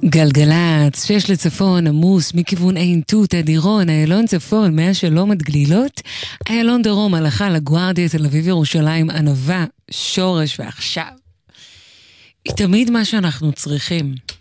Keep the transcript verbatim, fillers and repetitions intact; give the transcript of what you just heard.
גלגלץ, שש לצפון, עמוס, מכיוון עין תות, אדירון, איילון צפון, מאה שלום גלילות, איילון דרום, הלכה לגוארדיה, תל אביב ירושלים, ענבה, שורש ועכשיו. היא תמיד מה שאנחנו צריכים.